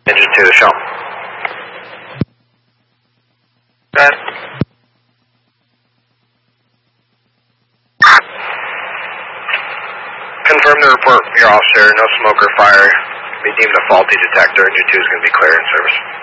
Engine 2 to show. Good. Confirm the report from your officer. No smoke or fire. Be deemed a faulty detector. Engine 2 is going to be clear in service.